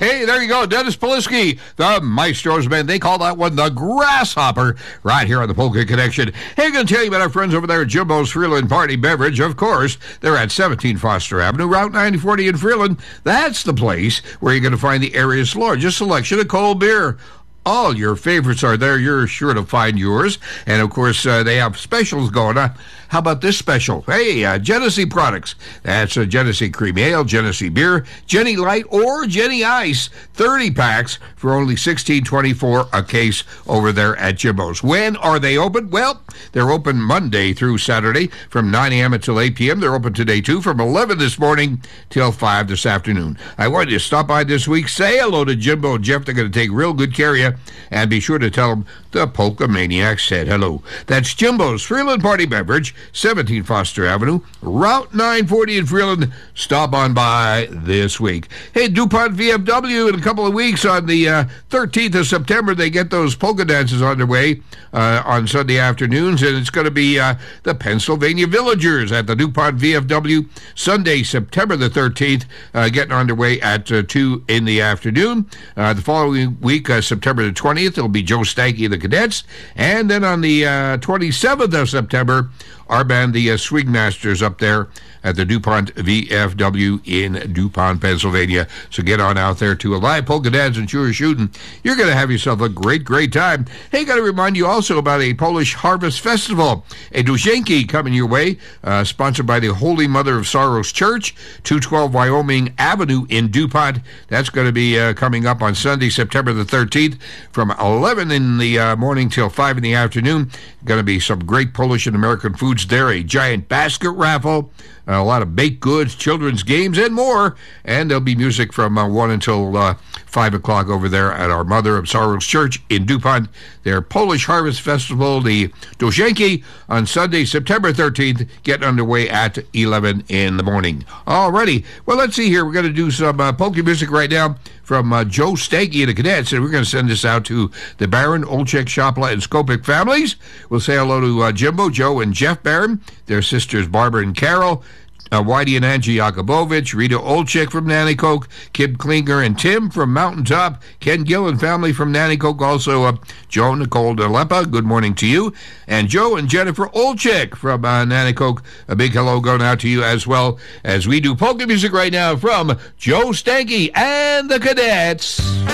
Hey, there you go, Dennis Polisky, the Maestro's band. They call that one the Grasshopper, right here on the Polka Connection. Hey, I'm going to tell you about our friends over there at Jimbo's Freeland Party Beverage. Of course, they're at 17 Foster Avenue, Route 9040 in Freeland. That's the place where you're going to find the area's largest selection of cold beer. All your favorites are there. You're sure to find yours. And, of course, they have specials going on. How about this special? Hey, Genesee products. That's Genesee Cream Ale, Genesee Beer, Jenny Light, or Jenny Ice. 30 packs for only $16.24 a case over there at Jimbo's. When are they open? Well, they're open Monday through Saturday from 9 a.m. until 8 p.m. They're open today, too, from 11 this morning till 5 this afternoon. I want you to stop by this week. Say hello to Jimbo and Jeff. They're going to take real good care of you. And be sure to tell them the Polka Maniac said hello. That's Jimbo's Freeland Party Beverage, 17 Foster Avenue, Route 940 in Freeland. Stop on by this week. Hey, DuPont VFW, in a couple of weeks on the 13th of September, they get those polka dances underway on Sunday afternoons, and it's going to be the Pennsylvania Villagers at the DuPont VFW Sunday, September the 13th, getting underway at 2 in the afternoon. The following week, September the 20th, it'll be Joe Stanky and the Cadets, and then on the 27th of September, our band, the Swingmasters, up there at the DuPont VFW in DuPont, Pennsylvania. So get on out there to a live polka dance and sure shooting. You're going to have yourself a great, great time. Hey, got to remind you also about a Polish Harvest Festival, a Duszhenki coming your way, sponsored by the Holy Mother of Sorrows Church, 212 Wyoming Avenue in DuPont. That's going to be coming up on Sunday, September the 13th, from 11 in the morning till 5 in the afternoon. Going to be some great Polish and American foods there, a giant basket raffle, a lot of baked goods, children's games, and more. And there'll be music from 1 until 5 o'clock over there at our Mother of Sorrows Church in DuPont. Their Polish Harvest Festival, the Duszhenki, on Sunday, September 13th, getting underway at 11 in the morning. Alrighty. Well, let's see here. We're going to do some polka music right now from Joe Stanky and the Cadets, and we're going to send this out to the Barron, Olchek, Shopla, and Skopik families. We'll say hello to Jimbo, Joe, and Jeff Barron, their sisters Barbara and Carol, Whitey and Angie Yakubovich, Rita Olchek from Nanticoke, Kim Klinger and Tim from Mountaintop, Ken Gill and family from Nanticoke, also Joe Nicole DeLepa, good morning to you, and Joe and Jennifer Olchek from Nanticoke, a big hello going out to you as well as we do polka music right now from Joe Stanky and the Cadets.